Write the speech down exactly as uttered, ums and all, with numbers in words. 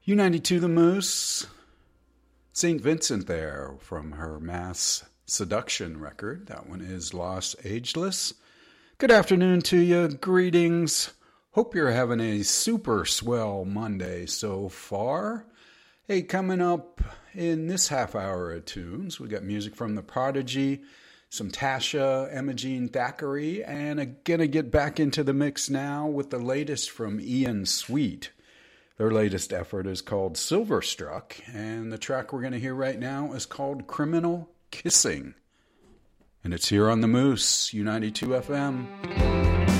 U ninety-two The Moose, Saint Vincent there from her Mass Seduction record. That one is Lost Ageless. Good afternoon to you. Greetings. Hope you're having a super swell Monday so far. Hey, coming up in this half hour of tunes, we got music from The Prodigy, some Tasha, Imogene Thackeray, and I'm going to get back into the mix now with the latest from Ian Sweet. Their latest effort is called Silverstruck, and the track we're going to hear right now is called Criminal Kissing. And it's here on The Moose, U ninety-two F M.